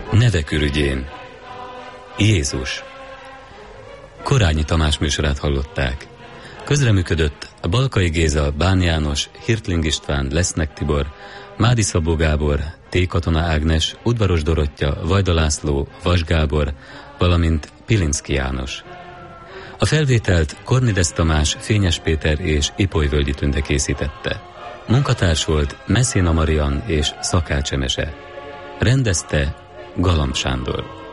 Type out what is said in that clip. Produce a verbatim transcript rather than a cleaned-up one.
Nevek ürügyén. Jézus. Korányi Tamás műsorát hallották. Közreműködött Balkai Géza, Bán János, Hirtling István, Lesznek Tibor, Mádi Szabó Gábor, T. Katona Ágnes, Udvaros Dorottya, Vajda László, Vas Gábor, valamint Pilinszky János. A felvételt Kornides Tamás, Fényes Péter és Ipolyvölgyi Tünde készítette. Munkatárs volt Messina Marian és Szakács Emese. Rendezte Galamb Sándor.